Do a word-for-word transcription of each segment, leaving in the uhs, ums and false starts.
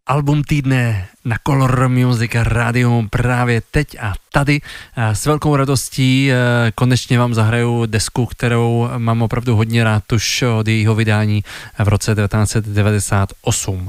Album týdne na Color Music Rádiu právě teď a tady. S velkou radostí konečně vám zahraju desku, kterou mám opravdu hodně rád už od jejího vydání v roce devatenáct set devadesát osm.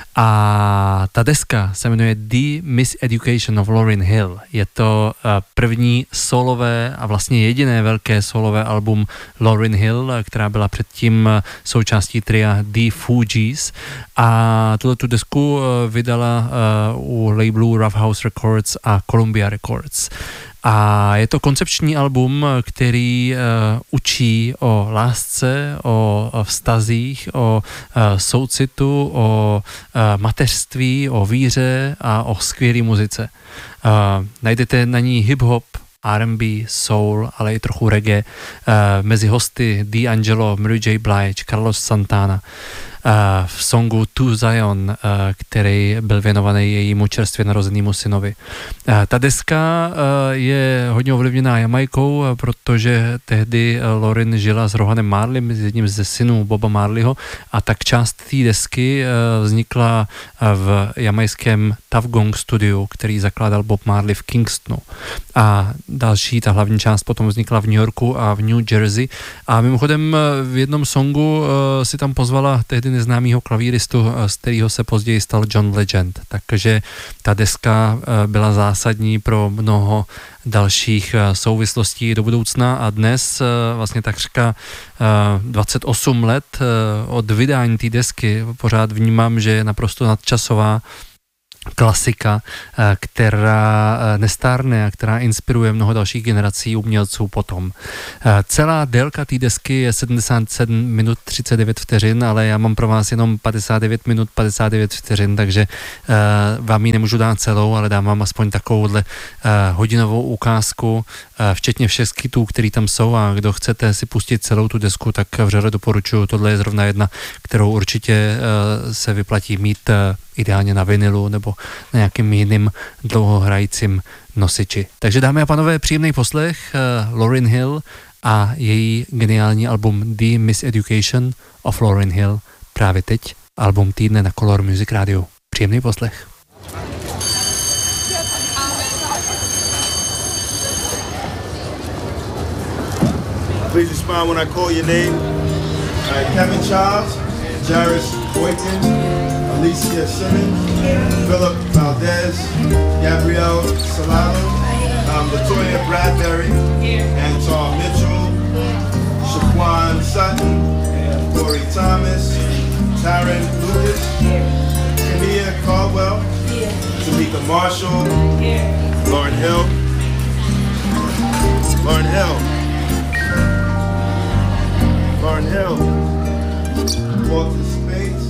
A ta deska se jmenuje The Miseducation of Lauryn Hill. Je to první solové a vlastně jediné velké solové album Lauryn Hill, která byla předtím součástí tria The Fugees. A tuto desku vydala u labelu Rough House Records a Columbia Records. A je to koncepční album, který uh, učí o lásce, o, o vztazích, o uh, soucitu, o uh, mateřství, o víře a o skvělé muzice. Uh, najdete na ní hip-hop, R and B, soul, ale i trochu reggae. Uh, mezi hosty D'Angelo, Mary J. Blige, Carlos Santana. Uh, v songu To Zion, uh, který byl věnovaný jejímu čerstvě narozenému synovi. Uh, ta deska uh, je hodně ovlivněná Jamajkou, uh, protože tehdy uh, Lauryn žila s Rohanem Marleym, s jedním ze synů Boba Marleyho, a tak část té desky uh, vznikla uh, v jamajském Tuff Gong studiu, který zakládal Bob Marley v Kingstonu. A další, ta hlavní část potom vznikla v New Yorku a v New Jersey. A mimochodem v jednom songu uh, si tam pozvala tehdy neznámýho klavíristu, z kterého se později stal John Legend. Takže ta deska byla zásadní pro mnoho dalších souvislostí do budoucna a dnes vlastně takřka dvacet osm let od vydání té desky pořád vnímám, že je naprosto nadčasová klasika, která nestárne a která inspiruje mnoho dalších generací umělců potom. Celá délka té desky je sedmdesát sedm minut třicet devět vteřin, ale já mám pro vás jenom padesát devět minut padesát devět vteřin, takže vám ji nemůžu dát celou, ale dám vám aspoň takovouhle hodinovou ukázku, včetně všech skitů, který tam jsou, a kdo chcete si pustit celou tu desku, tak vřele doporučuji. Tohle je zrovna jedna, kterou určitě se vyplatí mít ideálně na vinilu nebo na nějakým jiným dlouhohrajícím nosiči. Takže dámy a pánové, příjemný poslech uh, Lauryn Hill a její geniální album The Miseducation of Lauryn Hill právě teď, album týdne na Color Music Radio. Příjemný poslech. Please respond when I call your name. Uh, Kevin Charles, Jarvis Boykin, Alicia Simmons, Philip Valdez, Gabrielle Solano, um, Latoya Bradbury, Anton Mitchell, Shaquan Sutton, Corey Thomas, Taryn Lucas, Kania Caldwell, Tamika Marshall, Lauryn Hill, Lauryn Hill, Lauryn Hill, Walter Spades,